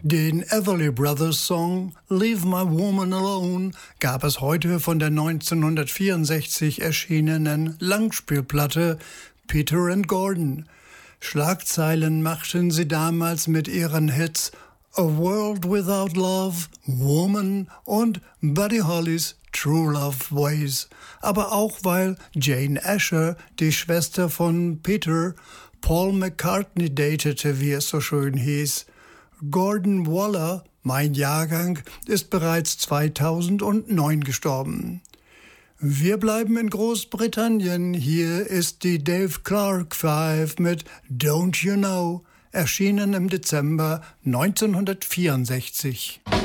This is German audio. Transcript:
Den Everly Brothers Song Leave My Woman Alone gab es heute von der 1964 erschienenen Langspielplatte Peter and Gordon. Schlagzeilen machten sie damals mit ihren Hits A World Without Love, Woman und Buddy Hollys True Love Ways. Aber auch weil Jane Asher, die Schwester von Peter, Paul McCartney datete, wie es so schön hieß. Gordon Waller, mein Jahrgang, ist bereits 2009 gestorben. Wir bleiben in Großbritannien. Hier ist die Dave Clark 5 mit Don't You Know, erschienen im Dezember 1964.